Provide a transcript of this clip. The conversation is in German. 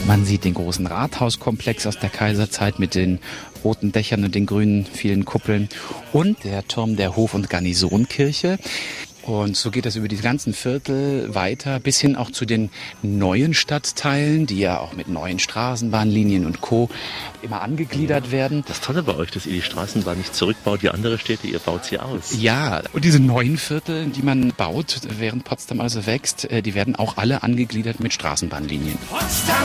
Man sieht den großen Rathauskomplex aus der Kaiserzeit mit den roten Dächern und den grünen vielen Kuppeln und der Turm der Hof- und Garnisonkirche. Und so geht das über die ganzen Viertel weiter, bis hin auch zu den neuen Stadtteilen, die ja auch mit neuen Straßenbahnlinien und Co. immer angegliedert werden. Das Tolle bei euch, dass ihr die Straßenbahn nicht zurückbaut wie andere Städte, ihr baut sie aus. Ja, und diese neuen Viertel, die man baut, während Potsdam also wächst, die werden auch alle angegliedert mit Straßenbahnlinien. Potsdam